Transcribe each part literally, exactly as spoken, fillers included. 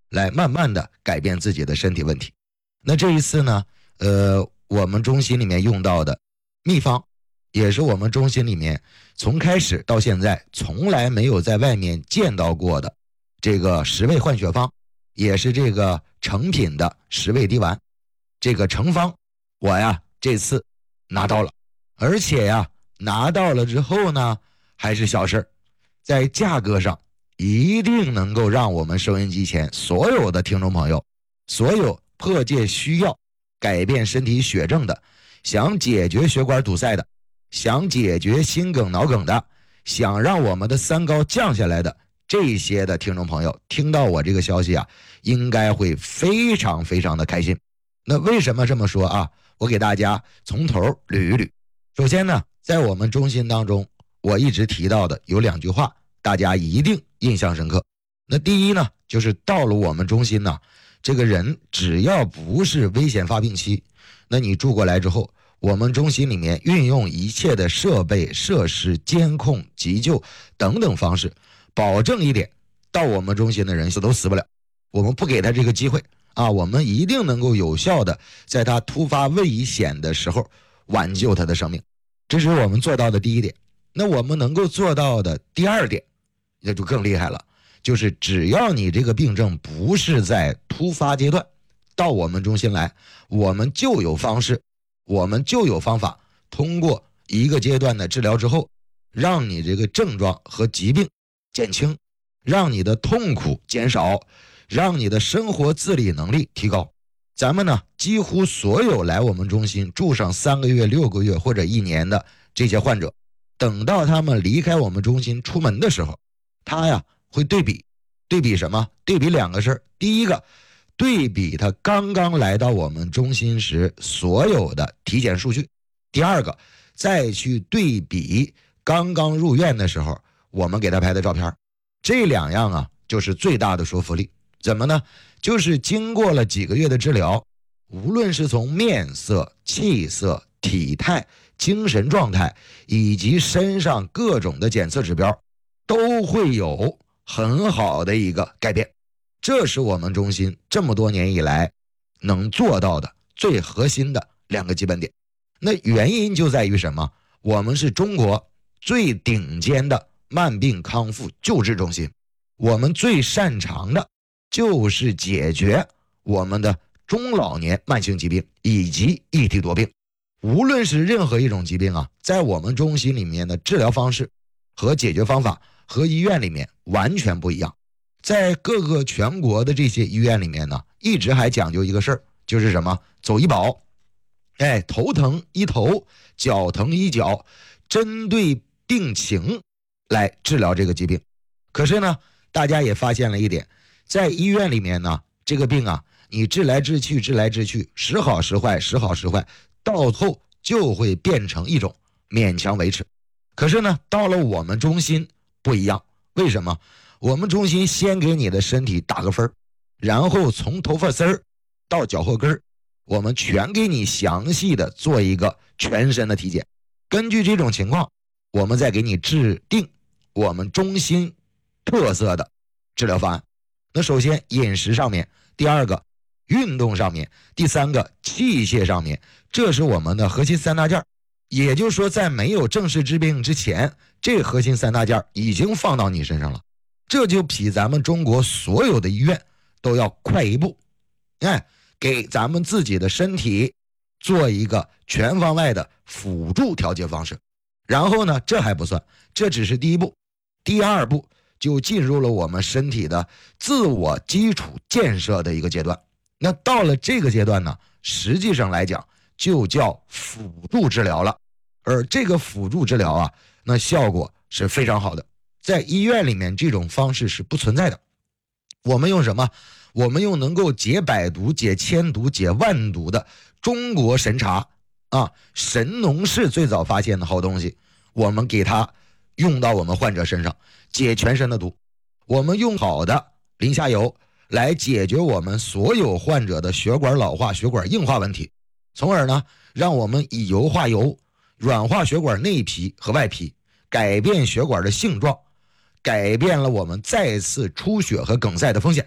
来慢慢的改变自己的身体问题。那这一次呢，呃，我们中心里面用到的秘方，也是我们中心里面从开始到现在从来没有在外面见到过的这个十味换血方，也是这个成品的十味滴丸。这个成方我呀这次拿到了，而且呀拿到了之后呢还是小事，在价格上一定能够让我们收音机前所有的听众朋友，所有迫切需要改变身体血症的，想解决血管堵塞的，想解决心梗脑梗的，想让我们的三高降下来的，这些的听众朋友听到我这个消息啊，应该会非常非常的开心。那为什么这么说啊？我给大家从头捋一捋。首先呢，在我们中心当中，我一直提到的有两句话，大家一定印象深刻。那第一呢，就是到了我们中心呢，这个人只要不是危险发病期，那你住过来之后，我们中心里面运用一切的设备、设施、监控、急救等等方式，保证一点，到我们中心的人死都死不了，我们不给他这个机会啊，我们一定能够有效的在他突发危险的时候挽救他的生命。这是我们做到的第一点。那我们能够做到的第二点，那就更厉害了，就是只要你这个病症不是在突发阶段，到我们中心来，我们就有方式，我们就有方法，通过一个阶段的治疗之后，让你这个症状和疾病减轻，让你的痛苦减少，让你的生活自理能力提高。咱们呢，几乎所有来我们中心住上三个月、六个月或者一年的这些患者，等到他们离开我们中心出门的时候，他呀会对比，对比什么？对比两个事儿。第一个，对比他刚刚来到我们中心时所有的体检数据；第二个，再去对比刚刚入院的时候我们给他拍的照片。这两样啊，就是最大的说服力。怎么呢？就是经过了几个月的治疗，无论是从面色、气色、体态、精神状态以及身上各种的检测指标，都会有很好的一个改变。这是我们中心这么多年以来能做到的最核心的两个基本点。那原因就在于什么？我们是中国最顶尖的慢病康复救治中心，我们最擅长的就是解决我们的中老年慢性疾病以及异体多病。无论是任何一种疾病啊，在我们中心里面的治疗方式和解决方法和医院里面完全不一样。在各个全国的这些医院里面呢，一直还讲究一个事儿，就是什么？走医保。哎，头疼医头，脚疼医脚，针对病情来治疗这个疾病。可是呢，大家也发现了一点，在医院里面呢，这个病啊，你治来治去，治来治去，时好时坏，时好时坏，到后就会变成一种勉强维持。可是呢，到了我们中心不一样。为什么？我们中心先给你的身体打个分，然后从头发丝儿到脚后跟，我们全给你详细的做一个全身的体检。根据这种情况，我们再给你制定我们中心特色的治疗方案。那首先饮食上面，第二个运动上面，第三个器械上面，这是我们的核心三大件。也就是说，在没有正式治病之前，这核心三大件已经放到你身上了，这就比咱们中国所有的医院都要快一步。哎，给咱们自己的身体做一个全方位的辅助调节方式。然后呢，这还不算，这只是第一步。第二步就进入了我们身体的自我基础建设的一个阶段。那到了这个阶段呢，实际上来讲就叫辅助治疗了。而这个辅助治疗啊，那效果是非常好的，在医院里面这种方式是不存在的。我们用什么？我们用能够解百毒、解千毒、解万毒的中国神茶啊，神农氏最早发现的好东西，我们给它用到我们患者身上，解全身的毒。我们用好的磷虾油来解决我们所有患者的血管老化、血管硬化问题，从而呢，让我们以油化油，软化血管内皮和外皮，改变血管的性状，改变了我们再次出血和梗塞的风险。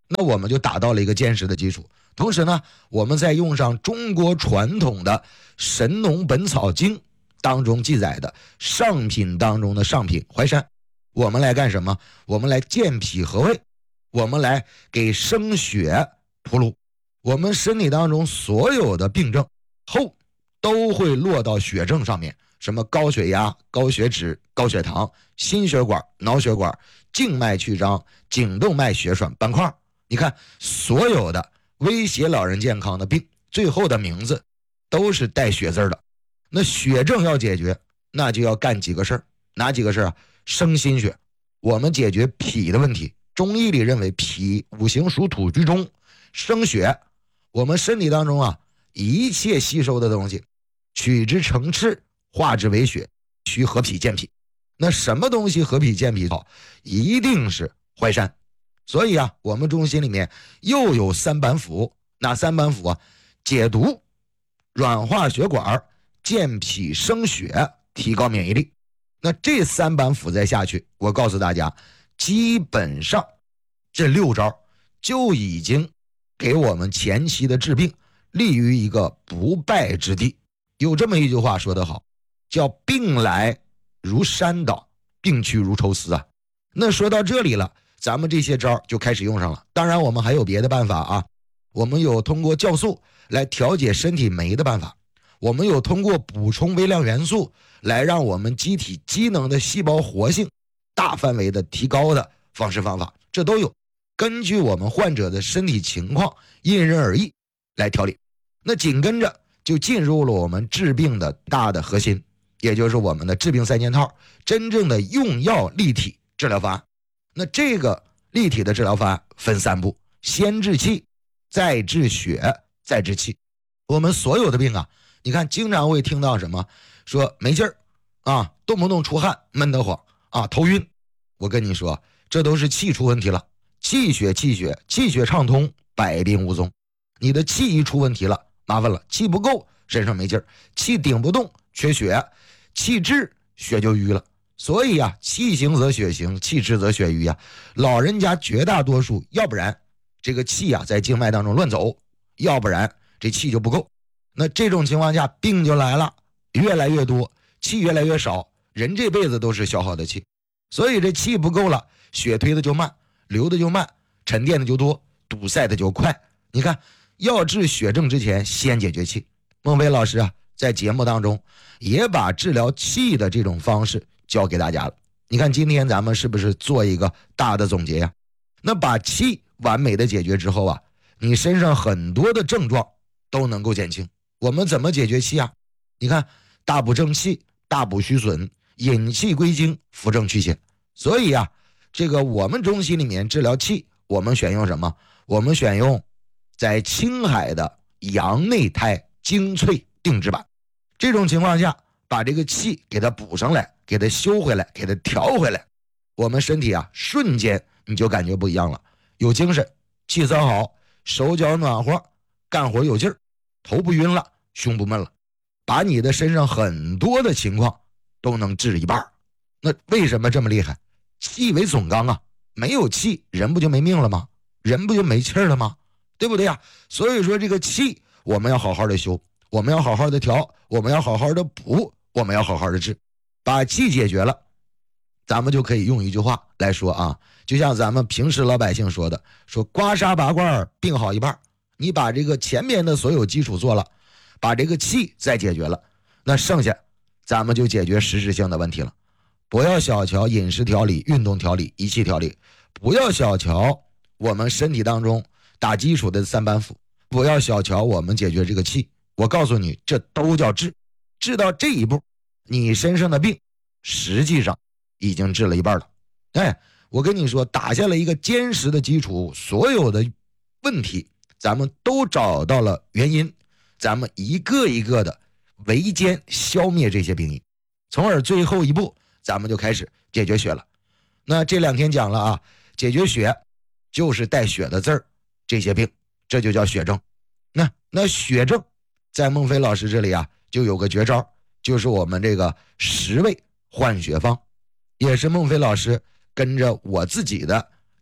那我们就打到了一个坚实的基础。同时呢，我们再用上中国传统的《神农本草经》当中记载的上品当中的上品淮山，我们来干什么？我们来健脾和胃，我们来给生血铺路。我们身体当中所有的病症后都会落到血症上面，什么高血压、高血脂、高血糖、心血管、脑血管、静脉曲张、颈动脉血栓斑块，你看所有的威胁老人健康的病，最后的名字都是带血字的。那血症要解决，那就要干几个事儿。哪几个事儿啊？生心血，我们解决脾的问题。中医里认为脾五行属土居中，生血，我们身体当中啊一切吸收的东西，取之成赤，化之为血，需和脾健脾。那什么东西和脾健脾好？一定是淮山。所以啊，我们中心里面又有三板斧。哪三板斧啊？解毒、软化血管、健脾生血，提高免疫力。那这三板斧再下去，我告诉大家，基本上这六招就已经给我们前期的治病立于一个不败之地。有这么一句话说得好，叫病来如山倒，病去如抽丝啊。那说到这里了，咱们这些招就开始用上了。当然我们还有别的办法啊，我们有通过酵素来调节身体酶的办法，我们有通过补充微量元素来让我们机体机能的细胞活性大范围的提高的方式方法，这都有。根据我们患者的身体情况因人而异来调理。那紧跟着就进入了我们治病的大的核心，也就是我们的治病三件套，真正的用药立体治疗方案。那这个立体的治疗方案分三步，先治气，再治血，再治气。我们所有的病啊，你看经常会听到什么说没劲儿啊，动不动出汗，闷得慌啊，头晕。我跟你说，这都是气出问题了。气血气血气血畅通，百病无踪。你的气一出问题了，麻烦了，气不够，身上没劲儿；气顶不动，缺血；气滞，血就瘀了。所以啊，气行则血行，气滞则血瘀啊。老人家绝大多数，要不然这个气啊在静脉当中乱走，要不然这气就不够。那这种情况下，病就来了，越来越多，气越来越少，人这辈子都是消耗的气。所以这气不够了，血推的就慢，流的就慢，沉淀的就多，堵塞的就快。你看，要治血症之前，先解决气。孟非老师啊，在节目当中也把治疗气的这种方式教给大家了。你看今天咱们是不是做一个大的总结呀？那把气完美的解决之后啊，你身上很多的症状都能够减轻。我们怎么解决气啊？你看，大补正气，大补虚损，引气归经，扶正祛邪。所以啊，这个我们中心里面治疗气，我们选用什么？我们选用在青海的羊内胎精粹定制版。这种情况下，把这个气给它补上来，给它修回来，给它调回来，我们身体啊瞬间你就感觉不一样了，有精神，气色好，手脚暖和，干活有劲儿，头不晕了，胸不闷了，把你的身上很多的情况都能治一半。那为什么这么厉害？气为总纲啊，没有气人不就没命了吗？人不就没气儿了吗？对不对呀？所以说这个气我们要好好的修，我们要好好的调，我们要好好的补，我们要好好的治。把气解决了，咱们就可以用一句话来说啊，就像咱们平时老百姓说的，说刮痧拔罐病好一半。你把这个前面的所有基础做了，把这个气再解决了，那剩下咱们就解决实质性的问题了。不要小瞧饮食调理、运动调理、仪器调理，不要小瞧我们身体当中打基础的三板斧，不要小瞧我们解决这个气。我告诉你，这都叫治。治到这一步，你身上的病实际上已经治了一半了。哎，我跟你说，打下了一个坚实的基础，所有的问题咱们都找到了原因，咱们一个一个的围歼消灭这些病因，从而最后一步咱们就开始解决血了。那这两天讲了啊，解决血就是带血的字儿，这些病这就叫血症。那那血症在孟非老师这里啊就有个绝招，就是我们这个十味换血方，也是孟非老师跟着我自己的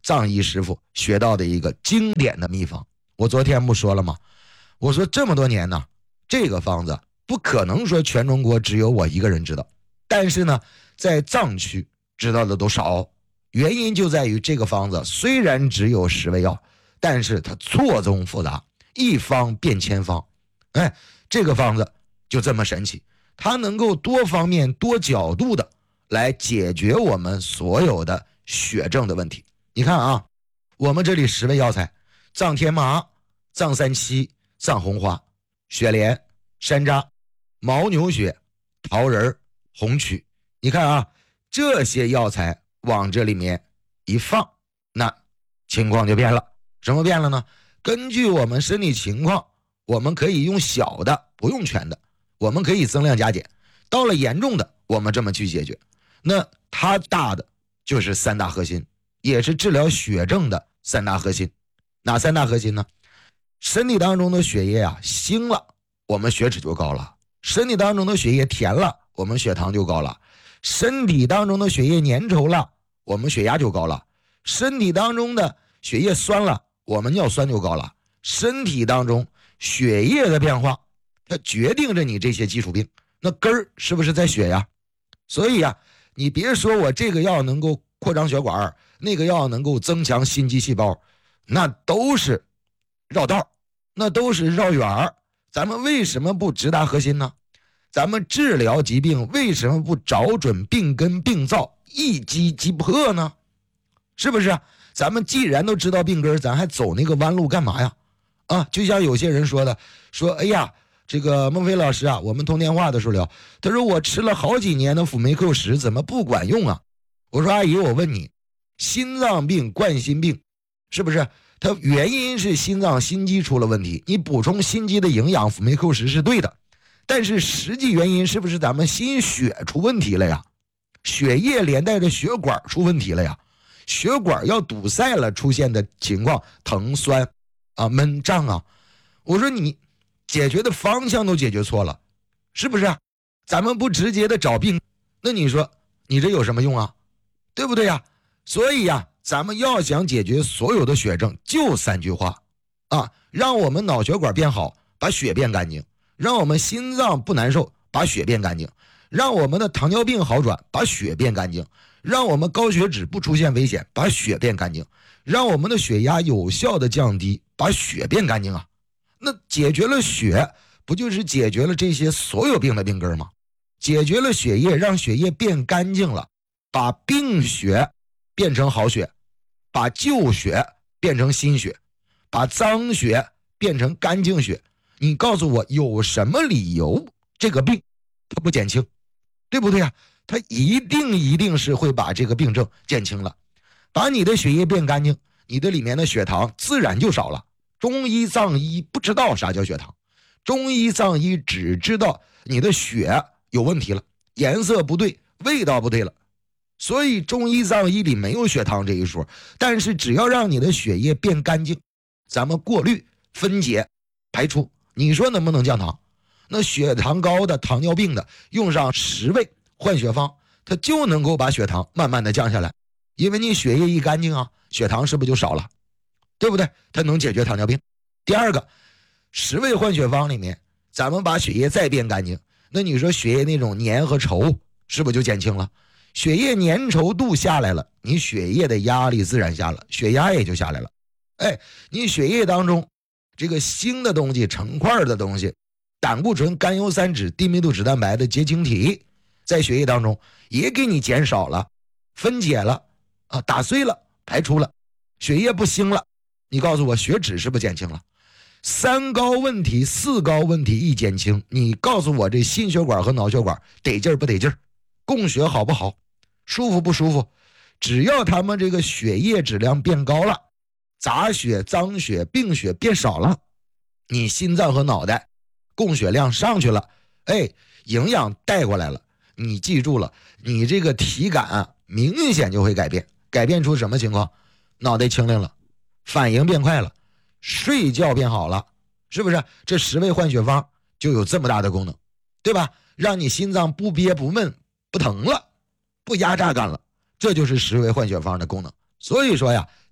藏医师傅学到的一个经典的秘方。我昨天不说了吗？我说这么多年呢，这个方子不可能说全中国只有我一个人知道，但是呢，在藏区知道的都少，原因就在于这个方子虽然只有十味药，但是它错综复杂，一方变千方。哎，这个方子就这么神奇，它能够多方面多角度的来解决我们所有的血症的问题。你看啊，我们这里十味药材：藏天麻、藏三七、藏红花、雪莲、山楂、牦牛血、桃仁、红曲。你看啊，这些药材往这里面一放，那情况就变了。什么变了呢？根据我们身体情况，我们可以用小的，不用全的，我们可以增量加减，到了严重的我们这么去解决。那它大的就是三大核心，也是治疗血症的三大核心。哪三大核心呢？身体当中的血液啊腥了，我们血脂就高了；身体当中的血液甜了，我们血糖就高了；身体当中的血液粘稠了，我们血压就高了；身体当中的血液酸了，我们尿酸就高了。身体当中血液的变化，它决定着你这些基础病。那根儿是不是在血呀？所以啊，你别说我这个药能够扩张血管，那个药能够增强心肌细胞，那都是绕道，那都是绕远儿。咱们为什么不直达核心呢？咱们治疗疾病为什么不找准病根病灶，一击即破呢？是不是啊？咱们既然都知道病根，咱还走那个弯路干嘛呀？啊，就像有些人说的，说哎呀，这个孟非老师啊，我们通电话的时候聊，他说我吃了好几年的辅酶 Q 十，怎么不管用啊？我说阿姨，我问你，心脏病、冠心病，是不是它原因是心脏心肌出了问题？你补充心肌的营养，辅酶 Q 十是对的，但是实际原因是不是咱们心血出问题了呀？血液连带着血管出问题了呀？血管要堵塞了出现的情况，疼酸啊、闷胀啊。我说你解决的方向都解决错了，是不是啊？咱们不直接的找病，那你说你这有什么用啊？对不对呀？所以呀，咱们要想解决所有的血症，就三句话啊：让我们脑血管变好，把血变干净；让我们心脏不难受，把血变干净；让我们的糖尿病好转，把血变干净；让我们高血脂不出现危险，把血变干净；让我们的血压有效的降低，把血变干净啊。那解决了血，不就是解决了这些所有病的病根吗？解决了血液，让血液变干净了，把病血变成好血，把旧血变成新血，把脏血变成干净血。你告诉我有什么理由这个病它不减轻？对不对啊？它一定一定是会把这个病症减轻了。把你的血液变干净，你的里面的血糖自然就少了。中医藏医不知道啥叫血糖，中医藏医只知道你的血有问题了，颜色不对，味道不对了，所以中医藏医里没有血糖这一说。但是只要让你的血液变干净，咱们过滤分解排出，你说能不能降糖？那血糖高的糖尿病的用上十味换血方，它就能够把血糖慢慢的降下来。因为你血液一干净啊，血糖是不是就少了？对不对？它能解决糖尿病。第二个，十味换血方里面，咱们把血液再变干净，那你说血液那种粘和稠是不是就减轻了？血液粘稠度下来了，你血液的压力自然下了，血压也就下来了。哎，你血液当中这个腥的东西、成块的东西，胆固醇、甘油三酯、低密度脂蛋白的结晶体，在血液当中也给你减少了，分解了啊，打碎了，排出了，血液不腥了。你告诉我血脂是不是减轻了？三高问题、四高问题一减轻，你告诉我这心血管和脑血管得劲儿不得劲儿，供血好不好，舒服不舒服？只要他们这个血液质量变高了，杂血、脏血、病血变少了，你心脏和脑袋供血量上去了，哎，营养带过来了，你记住了，你这个体感啊明显就会改变。改变出什么情况？脑袋清灵了，反应变快了，睡觉变好了，是不是？这十味换血方就有这么大的功能，对吧？让你心脏不憋不闷不疼了，不压榨干了，这就是十味换血方的功能。所以说呀，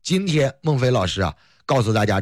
今天孟非老师啊，告诉大家